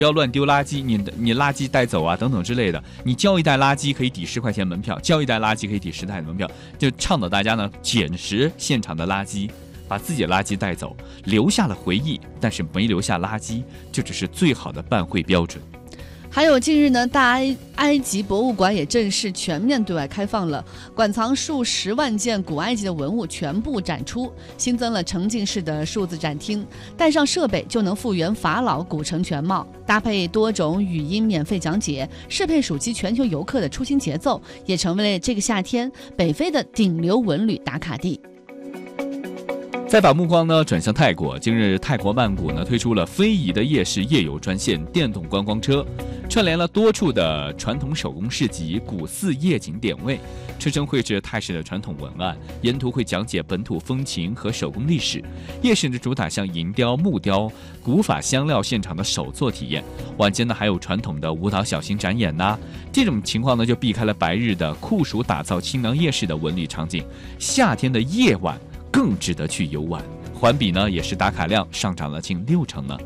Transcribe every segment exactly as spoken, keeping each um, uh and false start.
不要乱丢垃圾，你的你垃圾带走啊，等等之类的。你交一袋垃圾可以抵十块钱门票，交一袋垃圾可以抵十袋的门票，就倡导大家呢捡拾现场的垃圾，把自己的垃圾带走，留下了回忆，但是没留下垃圾，这只是最好的办会标准。 还有近日呢，大埃埃及博物馆也正式全面对外开放了，馆藏数十万件古埃及的文物全部展出，新增了沉浸式的数字展厅，带上设备就能复原法老古城全貌，搭配多种语音免费讲解，适配暑期全球游客的出行节奏，也成为了这个夏天北非的顶流文旅打卡地。 再把目光呢转向泰国，今日泰国曼谷呢推出了非遗的夜市夜游专线电动观光车，串联了多处的传统手工市集、古寺夜景点位，车身绘制泰式的传统文案，沿途会讲解本土风情和手工历史。夜市的主打像银雕、木雕、古法香料现场的手作体验，晚间呢还有传统的舞蹈小型展演呐、啊。这种情况呢就避开了白日的酷暑打造清凉夜市的文旅场景，夏天的夜晚更值得去游玩，环比呢也是打卡量上涨了近六成呢。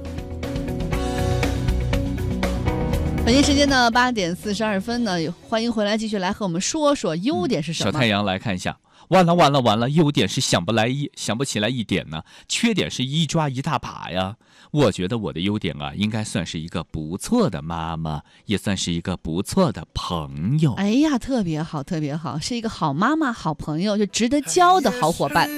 北京时间呢八点四十二分呢，欢迎回来，继续来和我们说说优点是什么。 小太阳来看一下，完了完了完了，优点是想不来一想不起来一点呢，缺点是一抓一大把呀。我觉得我的优点啊，应该算是一个不错的妈妈，也算是一个不错的朋友。 哎呀，特别好，特别好，是一个好妈妈、好朋友，就值得交的好伙伴。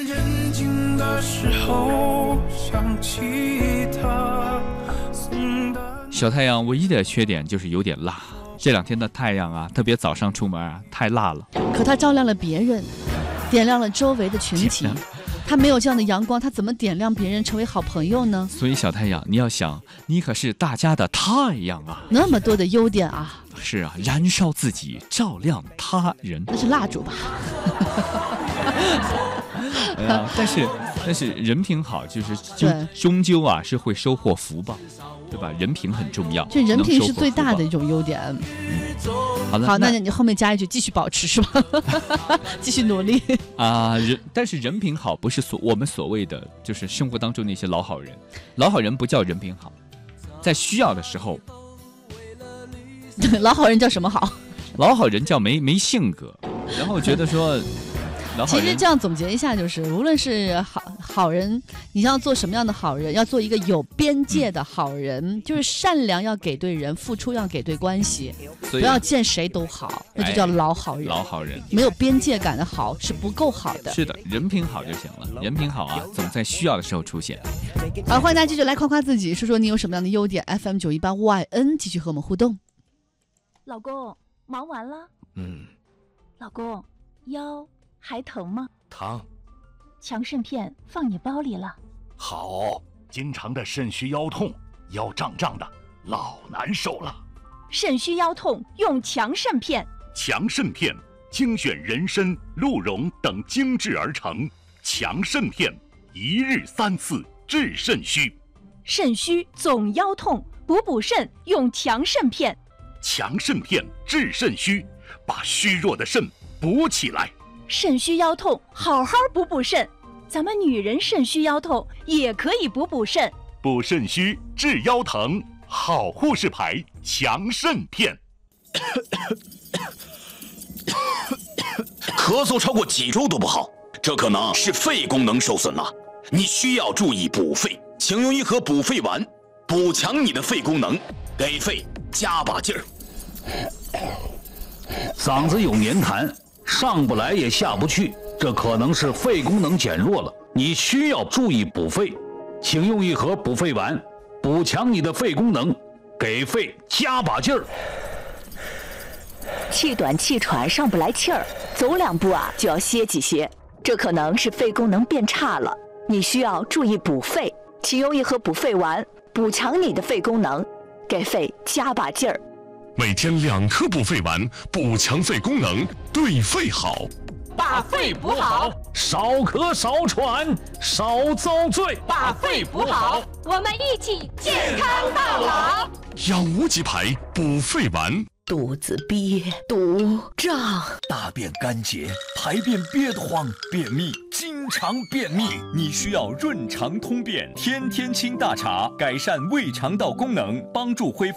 小太阳唯一的缺点就是有点辣，这两天的太阳啊，特别早上出门啊，太辣了。 可它照亮了别人，点亮了周围的群体。他没有这样的阳光，他怎么点亮别人成为好朋友呢？ 所以小太阳，你要想，你可是大家的太阳啊！ 那么多的优点啊！ 是啊，燃烧自己，照亮他人。 那是蜡烛吧？ 哎呀，但是但是人品好，就是就终究啊是会收获福报，对吧？人品很重要， 这人品是最大的一种优点。 嗯，好的， 好，那你后面加一句，继续保持是吧？继续努力啊、呃！人，但是人品好不是所我们所谓的就是生活当中那些老好人，老好人不叫人品好，在需要的时候， 老好人叫什么好？ 老好人叫没没性格，然后觉得说。 其实这样总结一下，就是无论是好好人，你要做什么样的好人，要做一个有边界的好人，嗯、就是善良要给对人，付出要给对关系，不要见谁都好，那就叫老好人。 老好人没有边界感的好是不够好的。 是的，人品好就行了，人品好啊，总在需要的时候出现。 好，欢迎大家继续来夸夸自己，说说你有什么样的优点。F M 九一八 Y N 继续和我们互动。 老公，忙完了？ 嗯。 老公，腰还疼吗？ 疼。 强肾片放你包里了。 好，经常的肾虚腰痛，腰胀胀的，老难受了。 肾虚腰痛用强肾片。 强肾片精选人参、鹿茸等精制而成，强肾片一日三次治肾虚。 肾虚总腰痛，补补肾用强肾片。 强肾片治肾虚，把虚弱的肾补起来。 肾虚腰痛，好好补补肾。咱们女人肾虚腰痛也可以补补肾， 补肾虚治腰疼，好护士牌强肾片。 咳嗽超过几周都不好，这可能是肺功能受损了，你需要注意补肺，请用一盒补肺丸，补强你的肺功能，给肺加把劲儿。 嗓子有黏痰，上不来也下不去，这可能是肺功能减弱了，你需要注意补肺，请用一盒补肺丸，补强你的肺功能，给肺加把劲儿。 气短气喘上不来气儿，走两步啊就要歇几歇，这可能是肺功能变差了，你需要注意补肺，请用一盒补肺丸，补强你的肺功能，给肺加把劲儿。 每天两颗补肺丸，补强肺功能，对肺好。 把肺补好， 少咳少喘少遭罪。 把肺补好， 我们一起健康到老。 养无极牌补肺丸。 肚子憋肚胀， 大便干结，排便憋得慌，便秘，经常便秘， 你需要润肠通便天天清大茶，改善胃肠道功能，帮助恢复